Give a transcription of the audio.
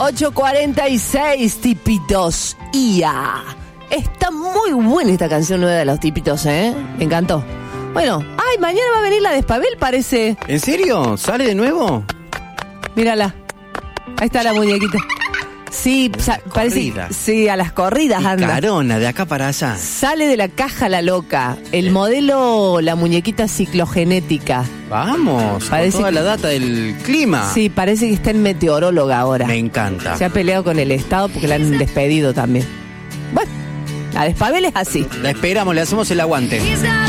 8:46, Tipitos IA. Está muy buena esta canción nueva de los Tipitos, ¿eh? Me encantó. Bueno, mañana va a venir la de Spabel, parece. ¿En serio? ¿Sale de nuevo? Mírala. Ahí está la muñequita. Sí, parece. Sí, a las corridas anda. Carona, de acá para allá. Sale de la caja la loca. El modelo, la muñequita ciclogenética. Vamos, parece con toda la data del clima. Sí, parece que está en meteoróloga ahora. Me encanta. Se ha peleado con el Estado porque la han despedido también. Bueno, la de Spabel es así. La esperamos, le hacemos el aguante.